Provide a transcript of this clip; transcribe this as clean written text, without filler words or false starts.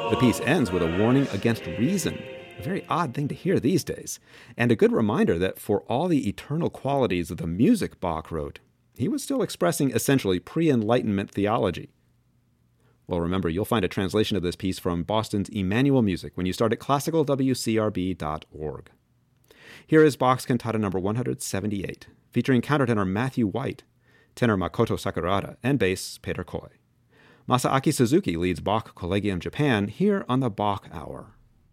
The piece ends with a warning against reason, a very odd thing to hear these days, and a good reminder that for all the eternal qualities of the music Bach wrote, he was still expressing essentially pre-Enlightenment theology. Well, remember, you'll find a translation of this piece from Boston's Emmanuel Music when you start at classicalwcrb.org. Here is Bach's Cantata No. 178, featuring countertenor Matthew White, tenor Makoto Sakurada, and bass Peter Koi. Masaaki Suzuki leads Bach Collegium Japan here on the Bach Hour.